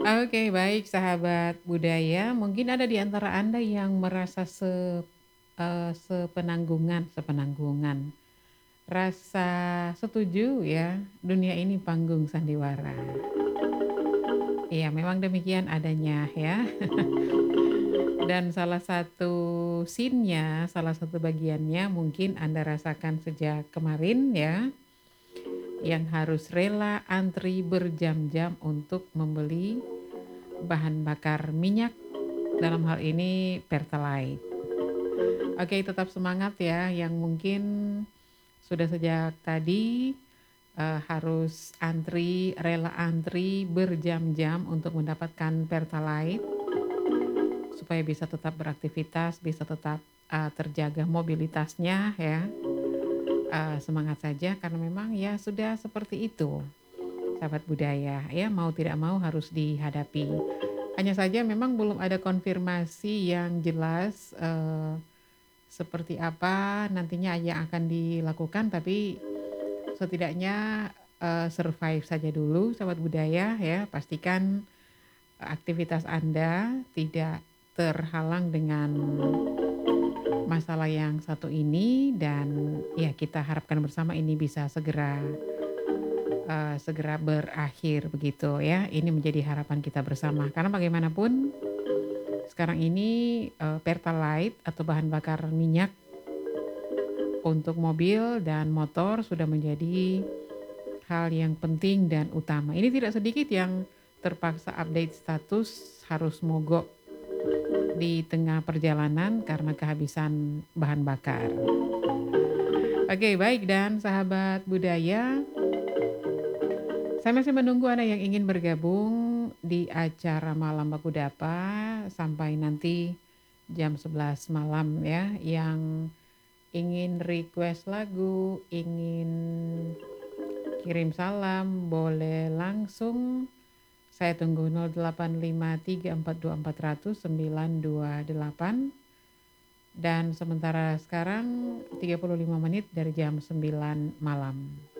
Oke, baik sahabat budaya, mungkin ada di antara Anda yang merasa sepenanggungan, rasa setuju ya, dunia ini panggung sandiwara. Iya, memang demikian adanya ya. Dan salah satu scene-nya, salah satu bagiannya mungkin Anda rasakan sejak kemarin ya, yang harus rela antri berjam-jam untuk membeli bahan bakar minyak, dalam hal ini Pertalite. Oke, tetap semangat ya yang mungkin sudah sejak tadi, harus rela antri berjam-jam untuk mendapatkan Pertalite, supaya bisa tetap beraktivitas, bisa tetap, terjaga mobilitasnya ya. Semangat saja karena memang ya sudah seperti itu, sahabat budaya ya, mau tidak mau harus dihadapi. Hanya saja memang belum ada konfirmasi yang jelas, seperti apa nantinya yang akan dilakukan, tapi setidaknya, survive saja dulu sahabat budaya ya. Pastikan aktivitas Anda tidak terhalang dengan masalah yang satu ini dan ya kita harapkan bersama ini bisa segera berakhir begitu ya. Ini menjadi harapan kita bersama karena bagaimanapun sekarang ini, Pertalite atau bahan bakar minyak untuk mobil dan motor sudah menjadi hal yang penting dan utama. Ini tidak sedikit yang terpaksa update status harus mogok di tengah perjalanan karena kehabisan bahan bakar. Oke, baik dan sahabat budaya, saya masih menunggu Anda yang ingin bergabung di acara Malam Baku Dapa sampai nanti jam 11 malam ya, yang ingin request lagu, ingin kirim salam, boleh langsung. Saya tunggu 085342400928 dan sementara sekarang 35 menit dari jam 9 malam.